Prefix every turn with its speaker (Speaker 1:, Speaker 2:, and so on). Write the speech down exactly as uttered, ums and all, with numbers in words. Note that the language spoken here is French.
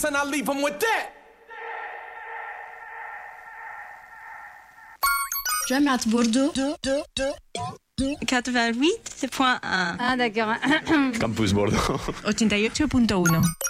Speaker 1: And I leave them with that.
Speaker 2: جامعة بوردو
Speaker 3: quatre-vingt-huit point un.
Speaker 4: Ah d'accord.
Speaker 5: Campus Bordeaux.
Speaker 6: ottantotto punto uno.